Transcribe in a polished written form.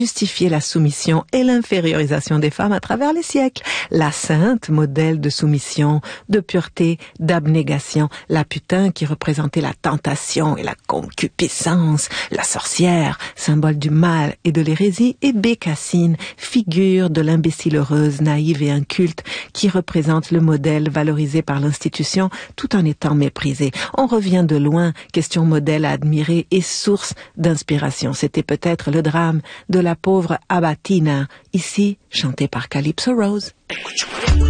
justifier la soumission et l'infériorisation des femmes à travers les siècles. La sainte, modèle de soumission, de pureté, d'abnégation. La putain qui représentait la tentation et la concupiscence. La sorcière, symbole du mal et de l'hérésie. Et Bécassine, figure de l'imbécile heureuse, naïve et inculte, qui représente le modèle valorisé par l'institution tout en étant méprisé. On revient de loin, question modèle à admirer et source d'inspiration. C'était peut-être le drame de la pauvre Abatina, ici chantée par Calypso Rose.